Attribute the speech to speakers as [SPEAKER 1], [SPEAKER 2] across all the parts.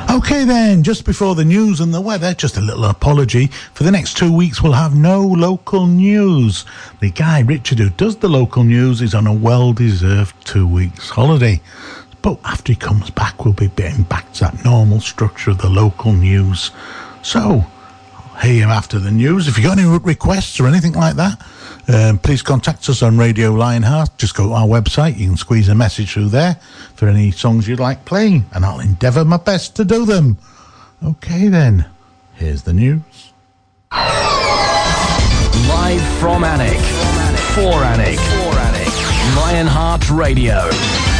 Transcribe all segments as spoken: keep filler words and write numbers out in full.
[SPEAKER 1] Okay then, just before the news and the weather, just a little apology. For the next two weeks, we'll have no local news. The guy, Richard, who does the local news, is on a well-deserved two weeks holiday. But after he comes back, we'll be getting back to that normal structure of the local news. So, I'll hear you after the news. If you've got any requests or anything like that, um, please contact us on Radio Lionheart. Just go to our website. You can squeeze a message through there for any songs you'd like playing, and I'll endeavour my best to do them. Okay then, here's the news.
[SPEAKER 2] Live from Alnwick, for Alnwick, Lionheart Radio.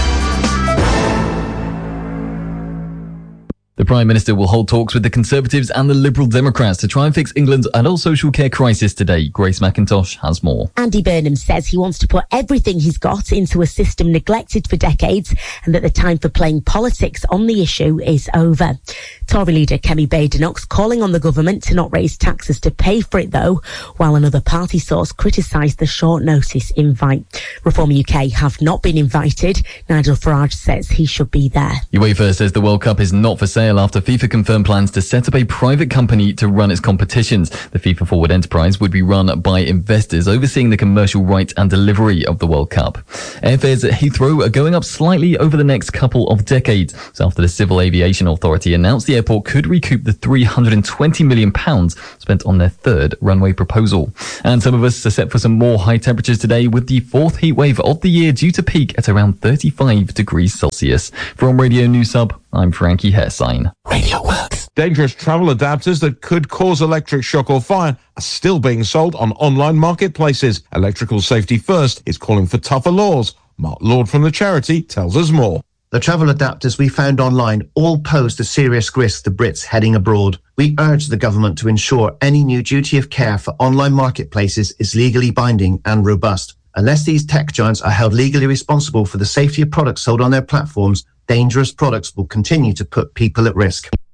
[SPEAKER 3] The Prime Minister will hold talks with the Conservatives and the Liberal Democrats to try and fix England's adult social care crisis today. Grace McIntosh has more.
[SPEAKER 4] Andy Burnham says he wants to put everything he's got into a system neglected for decades and that the time for playing politics on the issue is over. Tory leader Kemi Badenoch's calling on the government to not raise taxes to pay for it, though, while another party source criticised the short notice invite. Reform U K have not been invited. Nigel Farage says he should be there.
[SPEAKER 3] UEFA says the World Cup is not for sale after FIFA confirmed plans to set up a private company to run its competitions. The FIFA Forward enterprise would be run by investors overseeing the commercial rights and delivery of the World Cup. Airfares at Heathrow are going up slightly over the next couple of decades. So after the Civil Aviation Authority announced the airport could recoup the three hundred twenty million pounds spent on their third runway proposal. And some of us are set for some more high temperatures today, with the fourth heat wave of the year due to peak at around thirty-five degrees Celsius. From Radio News Hub, I'm Frankie Hairsign.
[SPEAKER 5] Radio Works. Dangerous travel adapters that could cause electric shock or fire are still being sold on online marketplaces. Electrical Safety First is calling for tougher laws. Mark Lord from the charity tells us more.
[SPEAKER 6] The travel adapters we found online all posed a serious risk to Brits heading abroad. We urge the government to ensure any new duty of care for online marketplaces is legally binding and robust. Unless these tech giants are held legally responsible for the safety of products sold on their platforms, dangerous products will continue to put people at risk.